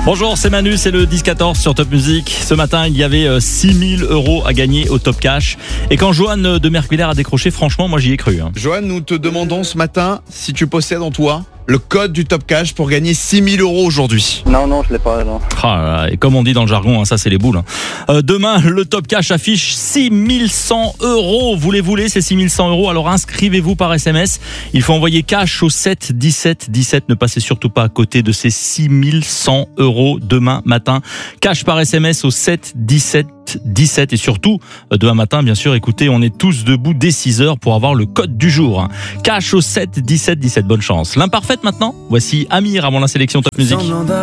Bonjour, c'est Manu, c'est le 10-14 sur Top Music. Ce matin, il y avait 6 000 € à gagner au Top Cash. Et quand Johan de Merculaire a décroché, franchement, moi j'y ai cru. Johan, nous te demandons ce matin si tu possèdes en toi le code du Top Cash pour gagner 6 000 € aujourd'hui. Non, je l'ai pas, non. Et comme on dit dans le jargon, ça c'est les boules. Demain, le Top Cash affiche 6 100 €. Vous les voulez, ces 6 100 €? Alors inscrivez-vous par SMS. Il faut envoyer cash au 7 17 17. Ne passez surtout pas à côté de ces 6 100 € demain matin. Cash par SMS au 7 17 17. Et surtout, demain matin, bien sûr, écoutez, on est tous debout dès 6h pour avoir le code du jour. Cash au 7 17 17. Bonne chance. L'imparfaite maintenant. Voici Amir avant la sélection Top Music.